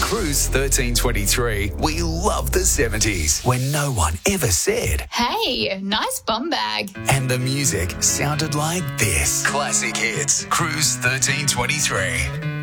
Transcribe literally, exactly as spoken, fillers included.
Cruise thirteen twenty-three, we love the seventies when no one ever said. Hey, nice bum bag. And the music sounded like this. Classic hits. Cruise thirteen twenty-three.